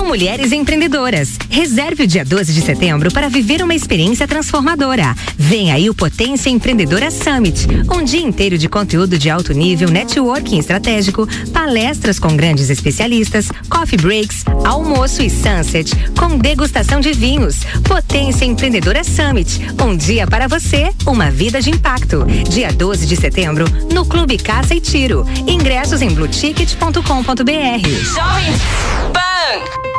mulheres empreendedoras. Reserve o dia 12 de setembro para viver uma experiência transformadora. Vem aí o Potência Empreendedora Summit, um dia inteiro de conteúdo de alto nível, networking estratégico, palestras com grandes especialistas, coffee breaks, almoço e sunset, com degustação de vinhos. Potência Empreendedora Summit, um dia para você, uma vida de impacto. Dia 12 de setembro, no Clube Caça e Tiro. Ingressos em blueticket.com.br. Jovem Pan.